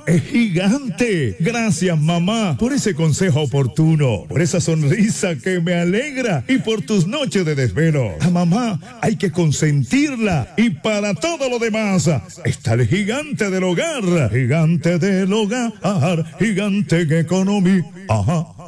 es gigante. Gracias, mamá, por ese consejo oportuno, por esa sonrisa que me alegra y por tus noches de desvelo. A mamá hay que consentirla y para todo lo demás está el gigante del hogar. Gigante del hogar, gigante en economía. Ajá.